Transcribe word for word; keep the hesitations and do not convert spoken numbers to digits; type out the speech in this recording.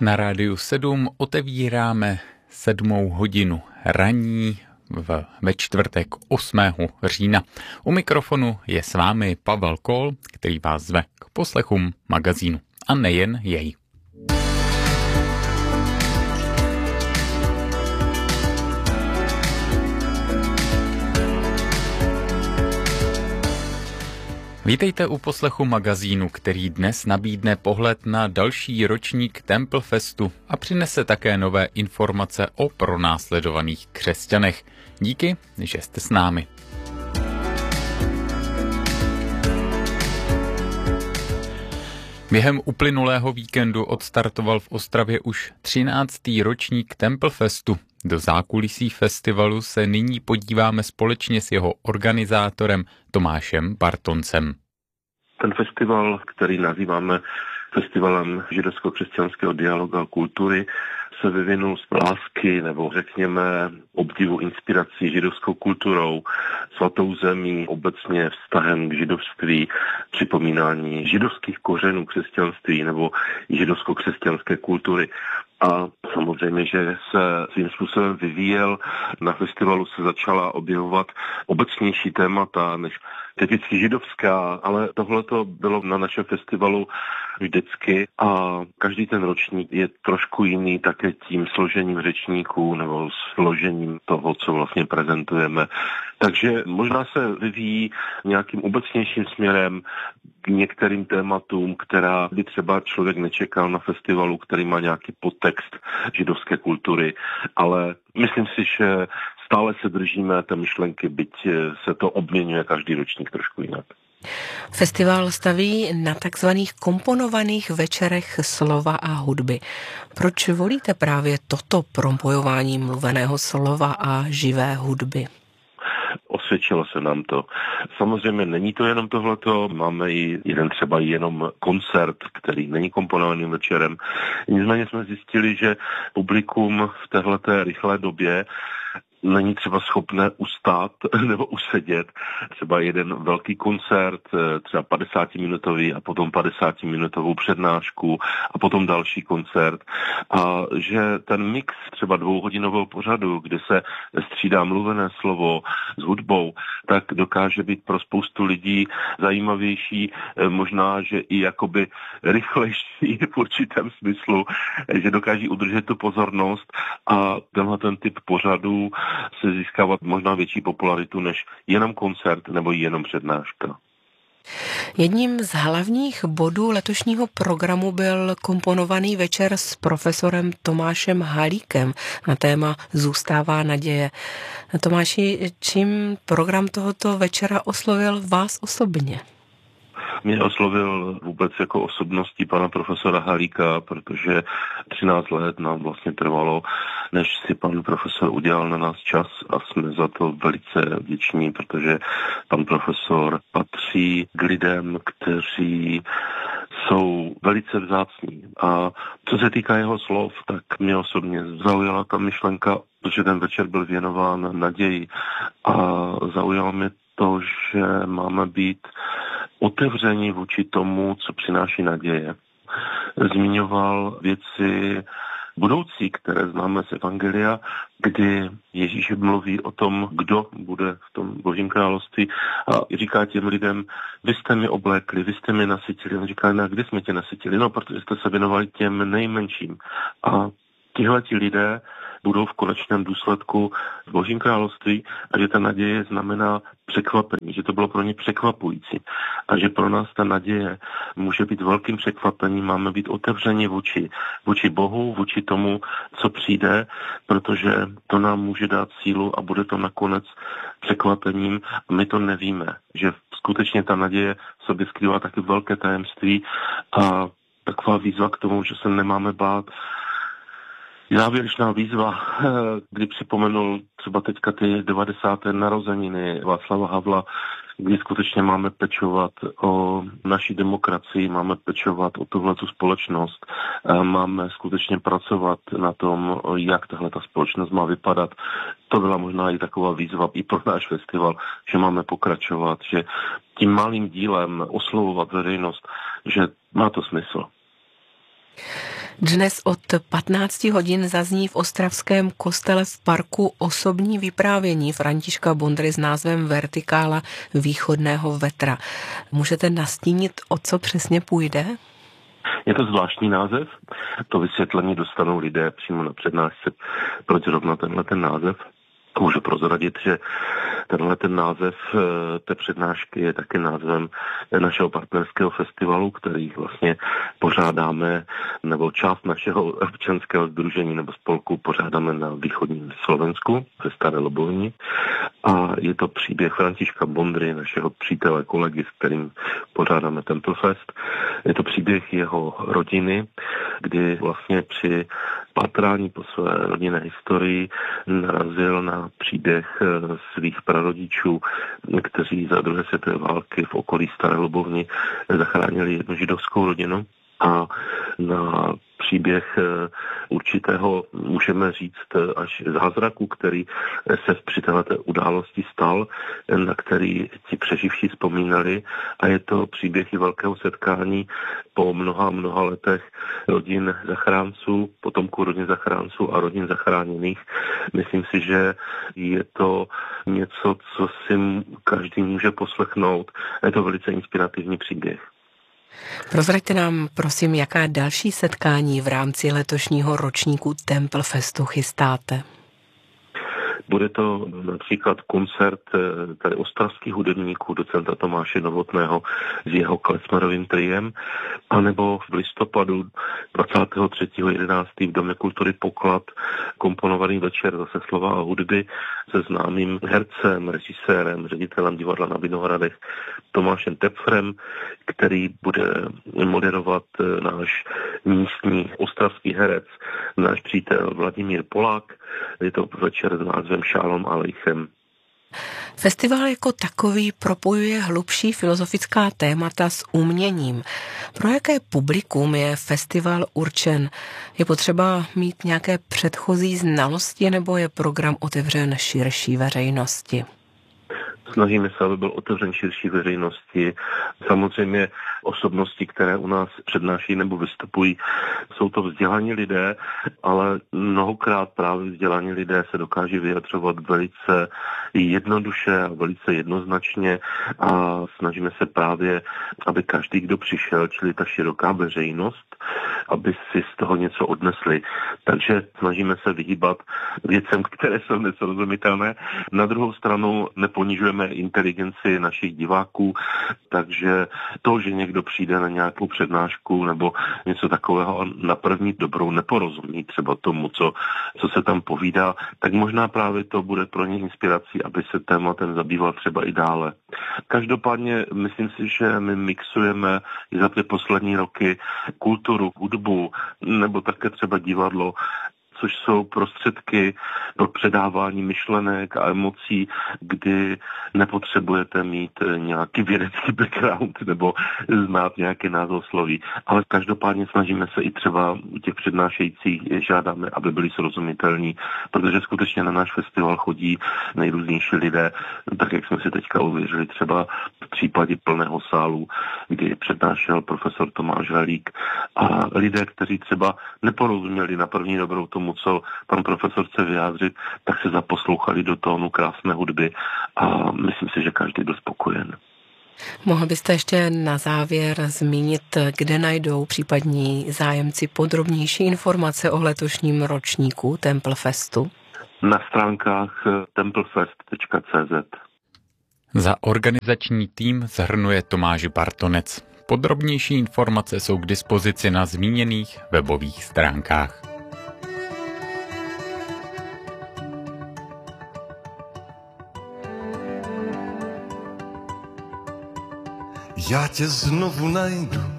Na Rádiu sedm otevíráme sedmou hodinu ranní v, ve čtvrtek osmého října. U mikrofonu je s vámi Pavel Kol, který vás zve k poslechům magazínu. A nejen jej. Vítejte u poslechu magazínu, který dnes nabídne pohled na další ročník Temple Festu a přinese také nové informace o pronásledovaných křesťanech. Díky, že jste s námi. Během uplynulého víkendu odstartoval v Ostravě už třináctý ročník Temple Festu. Do zákulisí festivalu se nyní podíváme společně s jeho organizátorem Tomášem Bartoncem. Ten festival, který nazýváme festivalem židovsko-křesťanského dialogu a kultury, se vyvinul z lásky nebo řekněme obdivu inspirací židovskou kulturou, svatou zemí, obecně vztahem k židovství, připomínání židovských kořenů křesťanství nebo židovsko-křesťanské kultury. A samozřejmě, že se svým způsobem vyvíjel. Na festivalu se začala objevovat obecnější témata než typicky židovská, ale tohle to bylo na našem festivalu vždycky a každý ten ročník je trošku jiný také tím složením řečníků nebo složením toho, co vlastně prezentujeme. Takže možná se vyvíjí nějakým obecnějším směrem k některým tématům, která by třeba člověk nečekal na festivalu, který má nějaký podtext židovské kultury, ale myslím si, že stále se držíme té myšlenky, byť se to obměňuje každý ročník trošku jinak. Festival staví na takzvaných komponovaných večerech slova a hudby. Proč volíte právě toto propojování mluveného slova a živé hudby? Osvědčilo se nám to. Samozřejmě není to jenom tohleto, máme i jeden třeba jenom koncert, který není komponovaným večerem. Nicméně jsme zjistili, že publikum v téhleté rychlé době není třeba schopné ustát nebo usedět. Třeba jeden velký koncert, třeba padesátiminutový a potom padesátiminutovou přednášku a potom další koncert. A že ten mix třeba dvouhodinového pořadu, kde se střídá mluvené slovo s hudbou, tak dokáže být pro spoustu lidí zajímavější, možná, že i jakoby rychlejší v určitém smyslu, že dokáží udržet tu pozornost a tenhle ten typ pořadu se získávat možná větší popularitu než jenom koncert nebo jenom přednáška. Jedním z hlavních bodů letošního programu byl komponovaný večer s profesorem Tomášem Halíkem na téma Zůstává naděje. Tomáši, čím program tohoto večera oslovil vás osobně? Mě oslovil vůbec jako osobností pana profesora Halíka, protože třináct let nám vlastně trvalo, než si pan profesor udělal na nás čas a jsme za to velice vděční, protože pan profesor patří k lidem, kteří jsou velice vzácní. A co se týká jeho slov, tak mě osobně zaujala ta myšlenka, protože ten večer byl věnován naději a zaujalo mě to, že máme být otevření vůči tomu, co přináší naděje. Zmiňoval věci budoucí, které známe z Evangelia, kdy Ježíš mluví o tom, kdo bude v tom Božím království a říká těm lidem, vy jste mi oblékli, vy jste mi nasytili. On říká, no, kdy jsme tě nasytili? No, protože jste se věnovali těm nejmenším. A tihleti lidé budou v konečném důsledku v Božím království a že ta naděje znamená překvapení, že to bylo pro ně překvapující a že pro nás ta naděje může být velkým překvapením, máme být otevřeni vůči, vůči Bohu, vůči tomu, co přijde, protože to nám může dát sílu a bude to nakonec překvapením a my to nevíme, že skutečně ta naděje v sobě skrývá taky velké tajemství a taková výzva k tomu, že se nemáme bát. Závěrečná výzva, kdy připomenul třeba teďka ty devadesáté narozeniny Václava Havla, kdy skutečně máme pečovat o naší demokracii, máme pečovat o tuhletu společnost, máme skutečně pracovat na tom, jak tahle ta společnost má vypadat. To byla možná i taková výzva i pro náš festival, že máme pokračovat, že tím malým dílem oslovovat veřejnost, že má to smysl. Dnes od patnácti hodin zazní v ostravském kostele v parku osobní vyprávění Františka Bondry s názvem Vertikála východného vetra. Můžete nastínit, o co přesně půjde? Je to zvláštní název. To vysvětlení dostanou lidé přímo na přednášce, proč zrovna tenhle ten název. Můžu prozradit, že tenhle ten název té přednášky je také názvem našeho partnerského festivalu, který vlastně pořádáme, nebo část našeho občanského sdružení nebo spolku pořádáme na východním Slovensku, ve Staré Lobovni. A je to příběh Františka Bondry, našeho přítele, kolegy, s kterým pořádáme Templefest. Je to příběh jeho rodiny, kdy vlastně při pátrání po své rodinné historii narazil na příběh svých prarodičů, kteří za druhé světové války v okolí Staré Lobovny zachránili jednu židovskou rodinu. A na příběh určitého, můžeme říct, až zázraku, který se při této události stal, na který ti přeživší vzpomínali. A je to příběh i velkého setkání po mnoha, mnoha letech rodin zachránců, potomků rodin zachránců a rodin zachráněných. Myslím si, že je to něco, co si každý může poslechnout. Je to velice inspirativní příběh. Prozraďte nám, prosím, jaká další setkání v rámci letošního ročníku Templefestu chystáte? Bude to například koncert tady ostravských hudebníků, docenta Tomáše Novotného s jeho klezmerovým triem, anebo v listopadu dvacátého třetího jedenáctého v Domě kultury Poklad komponovaný večer zase slova a hudby se známým hercem, režisérem, ředitelem divadla na Vinohradech Tomášem Tepfrem, který bude moderovat náš místní ostravský herec, náš přítel Vladimír Polák. Je to večer s názvem Šálom Aleichem. Festival jako takový propojuje hlubší filozofická témata s uměním. Pro jaké publikum je festival určen? Je potřeba mít nějaké předchozí znalosti nebo je program otevřen širší veřejnosti? Snažíme se, aby byl otevřen širší veřejnosti. Samozřejmě osobnosti, které u nás přednáší nebo vystupují, jsou to vzdělaní lidé, ale mnohokrát právě vzdělaní lidé se dokáží vyjadřovat velice jednoduše a velice jednoznačně a snažíme se právě, aby každý, kdo přišel, čili ta široká veřejnost, aby si z toho něco odnesli. Takže snažíme se vyhýbat věcem, které jsou nesrozumitelné. Na druhou stranu neponižujeme inteligenci našich diváků, takže to, že někdo přijde na nějakou přednášku nebo něco takového a na první dobrou neporozumí třeba tomu, co, co se tam povídá, tak možná právě to bude pro ně inspirací, aby se tématem zabýval třeba i dále. Každopádně myslím si, že my mixujeme i za ty poslední roky kulturu, hudbu nebo také třeba divadlo, což jsou prostředky pro předávání myšlenek a emocí, kdy nepotřebujete mít nějaký vědecký background nebo znát nějaké názvosloví. Ale každopádně snažíme se i třeba u těch přednášejících žádáme, aby byli srozumitelní, protože skutečně na náš festival chodí nejrůznější lidé, tak jak jsme si teďka uvěřili třeba v případě plného sálu, kdy přednášel profesor Tomáš Halík a lidé, kteří třeba neporozuměli na první dobrou tomu, co pan profesor chce vyjádřit, tak se zaposlouchali do tónu krásné hudby a myslím si, že každý byl spokojen. Mohl byste ještě na závěr zmínit, kde najdou případní zájemci podrobnější informace o letošním ročníku Templefestu? Na stránkách templefest tečka cé zet. Za organizační tým shrnuje Tomáš Bartonec. Podrobnější informace jsou k dispozici na zmíněných webových stránkách. Já tě znovu najdu,